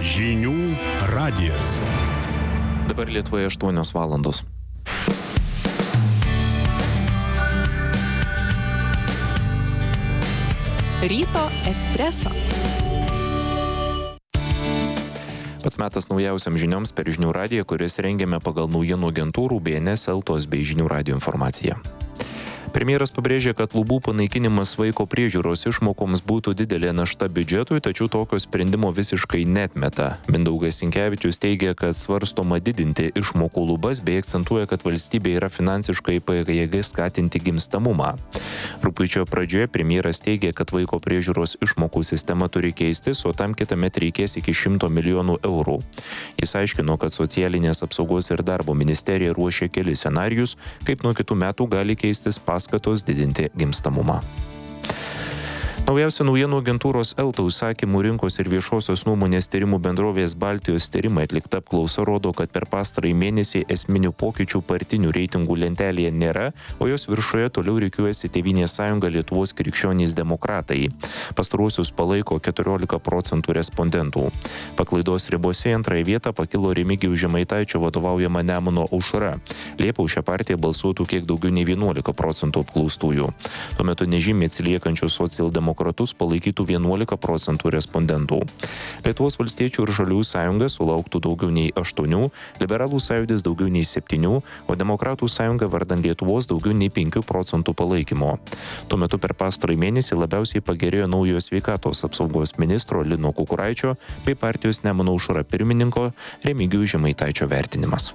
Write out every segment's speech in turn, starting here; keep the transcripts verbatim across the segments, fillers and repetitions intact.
Žinių radijas. Dabar Lietuvoje aštuonios valandos. Ryto espreso. Pats metas naujausiam žinioms per Žinių radiją, kuris rengiame pagal naujienų agentūrų B N S, Eltos bei Žinių radijo informaciją. Premjeras pabrėžė, kad lubų panaikinimas vaiko priežiūros išmokoms būtų didelė našta biudžetui, tačiau tokio sprendimo visiškai netmeta. Mindaugas Sinkevičius teigia, kad svarstoma didinti išmokų lubas, bei akcentuoja, kad valstybė yra finansiškai pajėgi skatinti gimstamumą. Rugpjūčio pradžioje premjeras teigia, kad vaiko priežiūros išmokų sistema turi keistis, o tam kitąmet reikės iki šimto milijonų eurų. Jis aiškino, kad socialinės apsaugos ir darbo ministerija ruošia kelis scenarijus, kaip nuo kitų metų gali keistis paskatos didinti gimstamumą. Naujausia naujienų agentūros Elta užsakymų rinkos ir viešosios nuomonės tyrimų bendrovės Baltijos tyrimai atlikta apklausa rodo, kad per pastarąjį mėnesį esminių pokyčių partinių reitingų lentelėje nėra, o jos viršuje toliau rikiuojasi Tėvynės sąjunga, Lietuvos krikščionys demokratai. Pastaruosius palaiko keturiolika procentų respondentų. Paklaidos ribose antrąją vietą pakilo Remigijaus Žemaitaičio vadovaujama Nemuno aušra. Liepą už šią partiją balsuotų kiek daugiau nei vienuolika procentų apklaustųjų. Tuo metu nežymiai atsiliekančius socialdemokratus Demokratus palaikytų vienuolika procentų respondentų. Lietuvos valstiečių ir žaliųjų sąjunga sulauktų daugiau nei aštuonių, liberalų sąjūdis daugiau nei septynių, o demokratų sąjunga vardan Lietuvos daugiau nei penkių procentų palaikymo. Tuo metu per pastarąjį mėnesį labiausiai pagerėjo naujojo sveikatos apsaugos ministro Lino Kukuraičio bei partijos Nemuno aušra pirmininko Remigijaus Žemaitaičio vertinimas.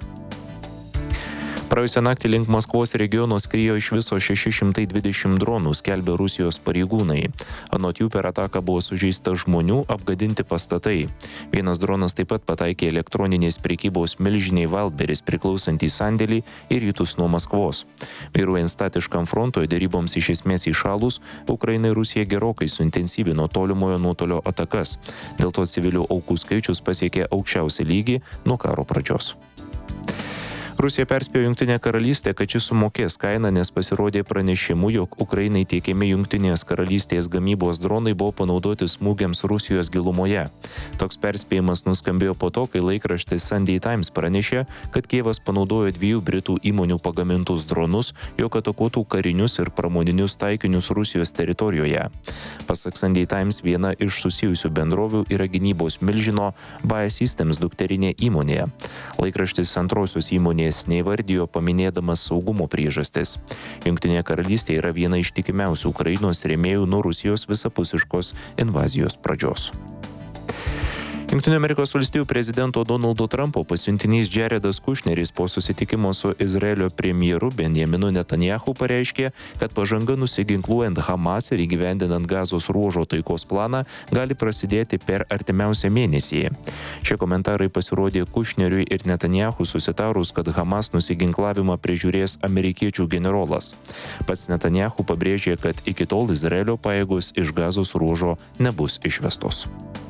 Praėjusią naktį link Maskvos regiono skriejo iš viso šeši šimtai dvidešimt dronų, skelbia Rusijos pareigūnai. Anot jų per ataką buvo sužeista žmonių, apgadinti pastatai. Vienas dronas taip pat pataikė elektroninės prekybos milžiniai Wildberries priklausantį sandėlį į rytus nuo Maskvos. Vairuojant statiškam frontoje deryboms iš esmės įšalus, Ukraina ir Rusija gerokai suintensyvino tolimojo nuotolio atakas. Dėl to civilių aukų skaičius pasiekė aukščiausią lygį nuo karo pradžios. Rusija perspėjo Jungtinę karalystę, kad šis sumokės kainą, nes pasirodė pranešimų, jog Ukrainai tiekiami Jungtinės karalystės gamybos dronai buvo panaudoti smūgiams Rusijos gilumoje. Toks perspėjimas nuskambėjo po to, kai laikraštis Sunday Times pranešė, kad Kijevas panaudojo dviejų Britų įmonių pagamintus dronus, jog atakuotų karinius ir pramoninius taikinius Rusijos teritorijoje. Pasak Sunday Times, viena iš susijusių bendrovių yra gynybos milžino Bae Systems dukterinė įmonė. Laikraštis antrosios įmonės neįvardijo, paminėdamas saugumo priežastis. Jungtinė karalystė yra viena iš tikimiausių Ukrainos rėmėjų nuo Rusijos visapusiškos invazijos pradžios. Jungtinių Amerikos valstijų prezidento Donaldo Trumpo pasiuntinys Jaredas Kušneris po susitikimo su Izraelio premjeru Benjaminu Netanyahu pareiškė, kad pažanga nusiginkluojant Hamas ir įgyvendinant Gazos ruožo taikos planą gali prasidėti per artimiausią mėnesį. Šie komentarai pasirodė Kušneriui ir Netanyahu susitarus, kad Hamas nusiginklavimą prižiūrės amerikiečių generolas. Pats Netanyahu pabrėžė, kad iki tol Izraelio pajėgos iš Gazos ruožo nebus išvestos.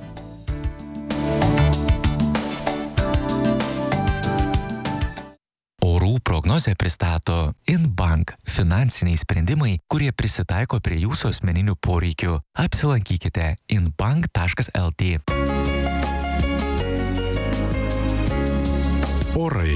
Prognozę pristato InBank – finansiniai sprendimai, kurie prisitaiko prie jūsų asmeninių poreikių. Apsilankykite inbank taškas lt. Orai.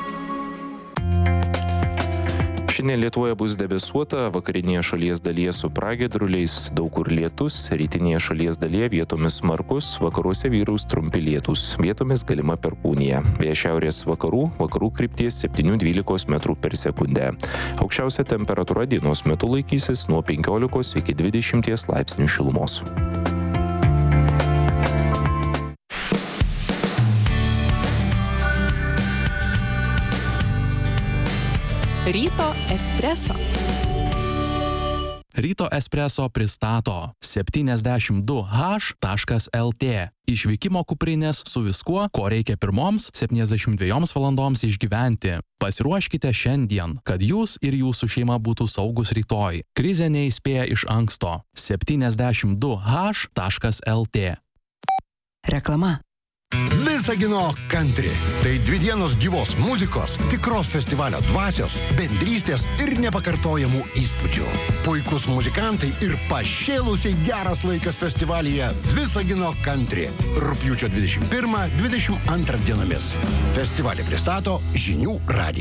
Šiandien Lietuvoje bus debesuota, vakarinėje šalies dalyje su pragiedruliais, daug kur lietus, rytinėje šalies dalyje vietomis smarkus, vakaruose vyraus trumpi lietūs, vietomis galima perkūnija. Vėjas šiaurės vakarų, vakarų krypties septyni dvylika metrų per sekundę. Aukščiausia temperatūra dienos metu laikysis nuo penkiolikos iki dvidešimties laipsnių šilumos. Ryto espreso. Ryto espreso pristato septyniasdešimt du haš taškas lt. Išvykimo kuprinės su viskuo, ko reikia pirmoms septyniasdešimt dviejoms valandoms išgyventi. Pasiruoškite šiandien, kad jūs ir jūsų šeima būtų saugus rytoj. Krizė neįspėja iš anksto. septyniasdešimt du haš taškas lt. Reklama. Visagino country. Tai dvi dienos gyvos muzikos, tikros festivalio dvasios, bendrystės ir nepakartojamų įspūdžių. Puikus muzikantai ir pašėlusiai geras laikas festivalyje Visagino country. Rugpjūčio dvidešimt pirmą dvidešimt antrą dienomis. Festivalį pristato Žinių radijas.